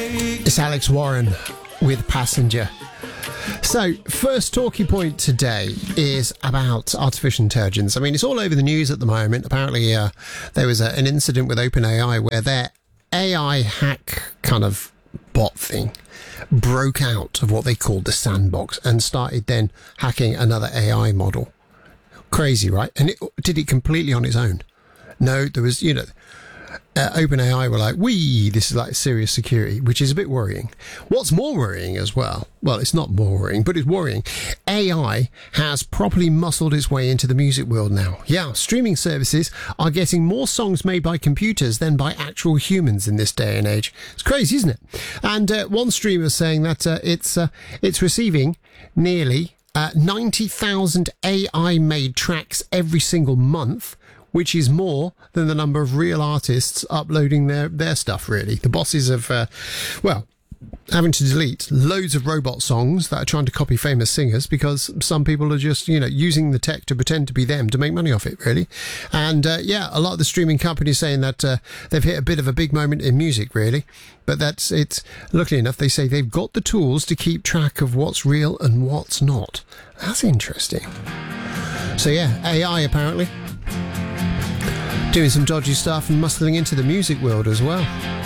It's Alex Warren with Passenger. So, first talking point today is about artificial intelligence. I mean, it's all over the news at the moment. Apparently, there was an incident with OpenAI where their AI hack kind of bot thing broke out of what they called the sandbox and started then hacking another AI model. Crazy, right? And it did it completely on its own. No, there was, OpenAI were like, this is like serious security, which is a bit worrying. What's more worrying as well, it's not more worrying, but it's worrying. AI has properly muscled its way into the music world now. Yeah, streaming services are getting more songs made by computers than by actual humans in this day and age. It's crazy, isn't it? And one streamer saying that it's receiving nearly 90,000 AI-made tracks every single month, which is more than the number of real artists uploading their stuff, really. The bosses of, having to delete loads of robot songs that are trying to copy famous singers because some people are just, using the tech to pretend to be them to make money off it, really. And, a lot of the streaming companies saying that they've hit a bit of a big moment in music, really. But luckily enough, they say they've got the tools to keep track of what's real and what's not. That's interesting. So, AI apparently doing some dodgy stuff and muscling into the music world as well.